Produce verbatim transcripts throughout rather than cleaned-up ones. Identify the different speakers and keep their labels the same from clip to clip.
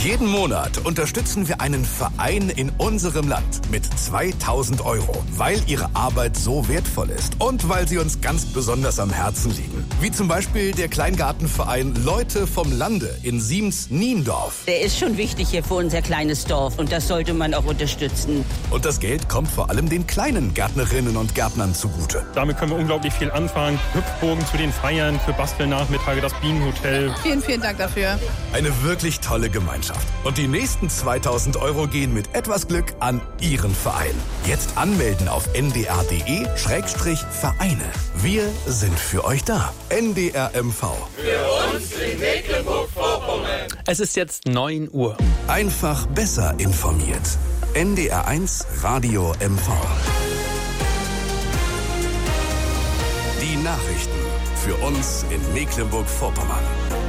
Speaker 1: Jeden Monat unterstützen wir einen Verein in unserem Land mit zweitausend Euro, weil ihre Arbeit so wertvoll ist und weil sie uns ganz besonders am Herzen liegen. Wie zum Beispiel der Kleingartenverein Leute vom Lande in Siems-Niendorf.
Speaker 2: Der ist schon wichtig hier für unser kleines Dorf und das sollte man auch unterstützen.
Speaker 1: Und das Geld kommt vor allem den kleinen Gärtnerinnen und Gärtnern zugute.
Speaker 3: Damit können wir unglaublich viel anfangen. Hüpfburgen zu den Feiern, für Bastelnachmittage, das Bienenhotel.
Speaker 4: Vielen, vielen Dank dafür.
Speaker 1: Eine wirklich tolle Gemeinschaft. Und die nächsten zweitausend Euro gehen mit etwas Glück an Ihren Verein. Jetzt anmelden auf n d r punkt d e Schrägstrich Vereine. Wir sind für euch da. N D R M V.
Speaker 5: Für uns in Mecklenburg-Vorpommern.
Speaker 6: Es ist jetzt neun Uhr.
Speaker 1: Einfach besser informiert. N D R eins Radio M V. Die Nachrichten für uns in Mecklenburg-Vorpommern.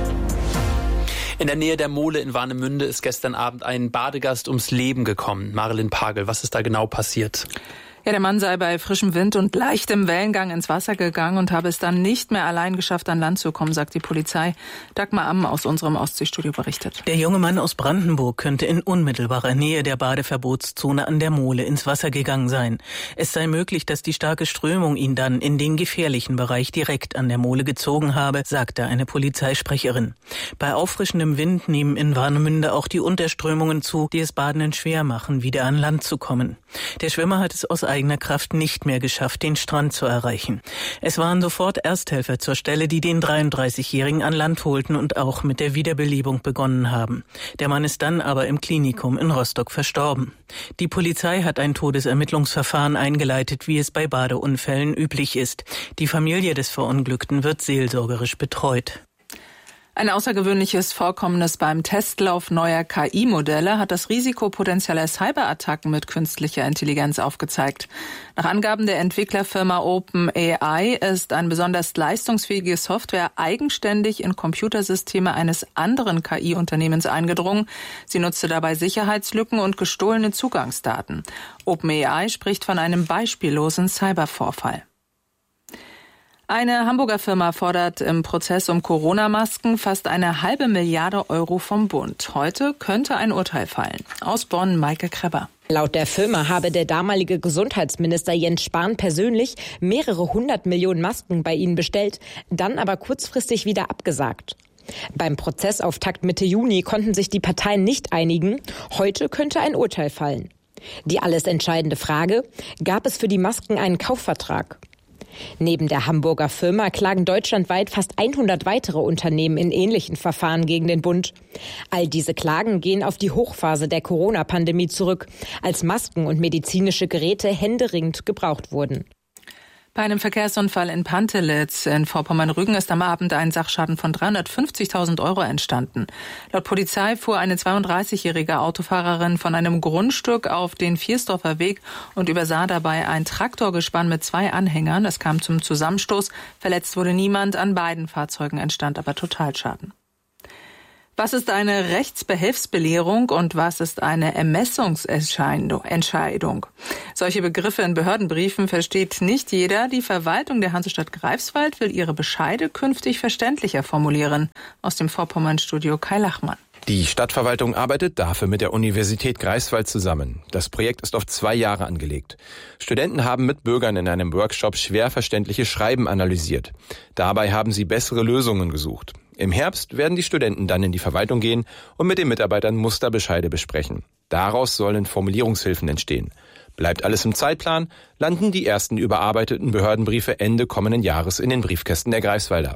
Speaker 6: In der Nähe der Mole in Warnemünde ist gestern Abend ein Badegast ums Leben gekommen. Marilyn Pagel, was ist da genau passiert?
Speaker 7: Ja, der Mann sei bei frischem Wind und leichtem Wellengang ins Wasser gegangen und habe es dann nicht mehr allein geschafft, an Land zu kommen, sagt die Polizei. Dagmar Amm aus unserem Ostseestudio berichtet.
Speaker 8: Der junge Mann aus Brandenburg könnte in unmittelbarer Nähe der Badeverbotszone an der Mole ins Wasser gegangen sein. Es sei möglich, dass die starke Strömung ihn dann in den gefährlichen Bereich direkt an der Mole gezogen habe, sagte eine Polizeisprecherin. Bei auffrischendem Wind nehmen in Warnemünde auch die Unterströmungen zu, die es Badenden schwer machen, wieder an Land zu kommen. Der Schwimmer hat es aus eigener Kraft nicht mehr geschafft, den Strand zu erreichen. Es waren sofort Ersthelfer zur Stelle, die den dreiunddreißigjährigen an Land holten und auch mit der Wiederbelebung begonnen haben. Der Mann ist dann aber im Klinikum in Rostock verstorben. Die Polizei hat ein Todesermittlungsverfahren eingeleitet, wie es bei Badeunfällen üblich ist. Die Familie des Verunglückten wird seelsorgerisch betreut.
Speaker 7: Ein außergewöhnliches Vorkommnis beim Testlauf neuer K I-Modelle hat das Risiko potenzieller Cyberattacken mit künstlicher Intelligenz aufgezeigt. Nach Angaben der Entwicklerfirma OpenAI ist eine besonders leistungsfähige Software eigenständig in Computersysteme eines anderen K I-Unternehmens eingedrungen. Sie nutzte dabei Sicherheitslücken und gestohlene Zugangsdaten. OpenAI spricht von einem beispiellosen Cybervorfall. Eine Hamburger Firma fordert im Prozess um Corona-Masken fast eine halbe Milliarde Euro vom Bund. Heute könnte ein Urteil fallen. Aus Bonn, Maike Krebber.
Speaker 9: Laut der Firma habe der damalige Gesundheitsminister Jens Spahn persönlich mehrere hundert Millionen Masken bei ihnen bestellt, dann aber kurzfristig wieder abgesagt. Beim Prozessauftakt Mitte Juni konnten sich die Parteien nicht einigen. Heute könnte ein Urteil fallen. Die alles entscheidende Frage: Gab es für die Masken einen Kaufvertrag? Neben der Hamburger Firma klagen deutschlandweit fast hundert weitere Unternehmen in ähnlichen Verfahren gegen den Bund. All diese Klagen gehen auf die Hochphase der Corona-Pandemie zurück, als Masken und medizinische Geräte händeringend gebraucht wurden.
Speaker 7: Bei einem Verkehrsunfall in Pantelitz in Vorpommern-Rügen ist am Abend ein Sachschaden von dreihundertfünfzigtausend Euro entstanden. Laut Polizei fuhr eine zweiunddreißigjährige Autofahrerin von einem Grundstück auf den Viersdorfer Weg und übersah dabei ein Traktorgespann mit zwei Anhängern. Es kam zum Zusammenstoß. Verletzt wurde niemand. An beiden Fahrzeugen entstand aber Totalschaden. Was ist eine Rechtsbehelfsbelehrung und was ist eine Ermessungsentscheidung? Solche Begriffe in Behördenbriefen versteht nicht jeder. Die Verwaltung der Hansestadt Greifswald will ihre Bescheide künftig verständlicher formulieren. Aus dem Vorpommern-Studio Kai Lachmann.
Speaker 10: Die Stadtverwaltung arbeitet dafür mit der Universität Greifswald zusammen. Das Projekt ist auf zwei Jahre angelegt. Studenten haben mit Bürgern in einem Workshop schwer verständliche Schreiben analysiert. Dabei haben sie bessere Lösungen gesucht. Im Herbst werden die Studenten dann in die Verwaltung gehen und mit den Mitarbeitern Musterbescheide besprechen. Daraus sollen Formulierungshilfen entstehen. Bleibt alles im Zeitplan, landen die ersten überarbeiteten Behördenbriefe Ende kommenden Jahres in den Briefkästen der Greifswalder.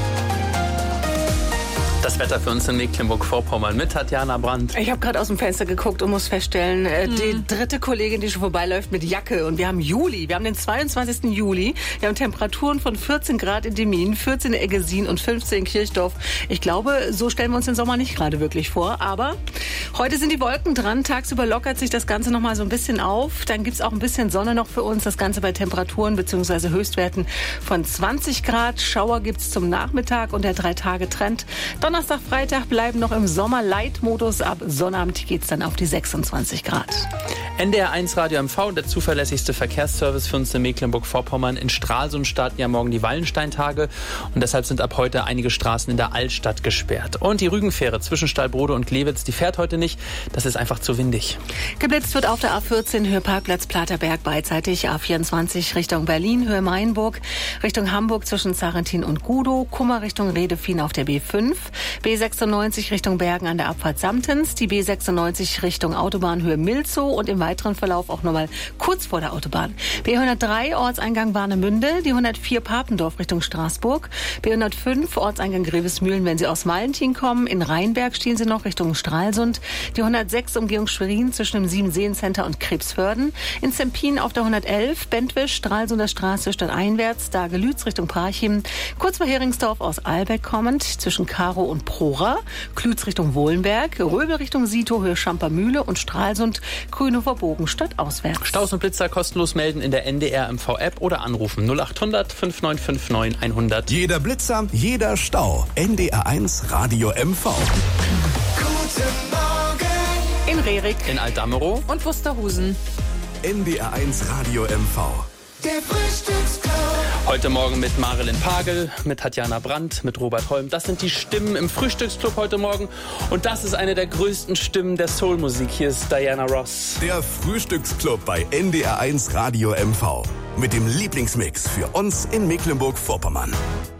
Speaker 6: Das Wetter für uns in Mecklenburg-Vorpommern mit Tatjana Brandt.
Speaker 4: Ich habe gerade aus dem Fenster geguckt und muss feststellen, äh, hm. die dritte Kollegin, die schon vorbeiläuft mit Jacke. Und wir haben Juli, wir haben den zweiundzwanzigsten Juli. Wir haben Temperaturen von vierzehn Grad in Demmin, vierzehn in Eggesin und fünfzehn in Kirchdorf. Ich glaube, so stellen wir uns den Sommer nicht gerade wirklich vor. Aber heute sind die Wolken dran. Tagsüber lockert sich das Ganze noch mal so ein bisschen auf. Dann gibt's auch ein bisschen Sonne noch für uns. Das Ganze bei Temperaturen bzw. Höchstwerten von zwanzig Grad. Schauer gibt's zum Nachmittag und der Drei-Tage-Trend. Donnerstag, Freitag bleiben noch im Sommer-Light-Modus. Ab Sonnabend geht's dann auf die sechsundzwanzig Grad.
Speaker 6: N D R eins Radio M V, der zuverlässigste Verkehrsservice für uns in Mecklenburg-Vorpommern. In Stralsund starten ja morgen die Wallensteintage und deshalb sind ab heute einige Straßen in der Altstadt gesperrt. Und die Rügenfähre zwischen Stallbrode und Glewitz, die fährt heute nicht. Das ist einfach zu windig.
Speaker 4: Geblitzt wird auf der A vierzehn Höhe Parkplatz Platerberg beidseitig, A vierundzwanzig Richtung Berlin, Höhe Mainburg, Richtung Hamburg zwischen Sarrentin und Gudow, Kummer Richtung Redefien auf der B fünf, B sechsundneunzig Richtung Bergen an der Abfahrt Samtens, die B sechsundneunzig Richtung Autobahn Höhe Milzow und im weiteren Verlauf auch nochmal kurz vor der Autobahn. B hundertdrei Ortseingang Warnemünde, die hundertvier Papendorf Richtung Straßburg, B hundertfünf Ortseingang Grevesmühlen, wenn Sie aus Malentin kommen, in Rheinberg stehen Sie noch Richtung Stralsund, die hundertsechs Umgehung Schwerin zwischen dem Siebenseen-Center und Krebsförden, in Zempin auf der hundertelf Bentwisch, Stralsunder Straße stadteinwärts, Dagelütz Richtung Parchim, kurz vor Heringsdorf aus Albeck kommend, zwischen Karow und Prora, Klütz Richtung Wohlenberg, Röbel Richtung Sito, Höhe Schampermühle und Stralsund, Grünhofer Bogen stadtauswärts.
Speaker 6: Staus und Blitzer kostenlos melden in der N D R M V-App oder anrufen null acht hundert fünf neun fünf neun hundert.
Speaker 1: Jeder Blitzer, jeder Stau. N D R eins Radio M V.
Speaker 5: Guten Morgen.
Speaker 4: In Rerik,
Speaker 6: In Altdamerow
Speaker 7: Und Wusterhusen.
Speaker 1: N D R eins Radio M V.
Speaker 5: Der Frühstücksclub.
Speaker 6: Heute Morgen mit Marilyn Pagel, mit Tatjana Brandt, mit Robert Holm. Das sind die Stimmen im Frühstücksclub heute Morgen. Und das ist eine der größten Stimmen der Soulmusik. Hier ist Diana Ross.
Speaker 1: Der Frühstücksclub bei N D R eins Radio M V. Mit dem Lieblingsmix für uns in Mecklenburg-Vorpommern.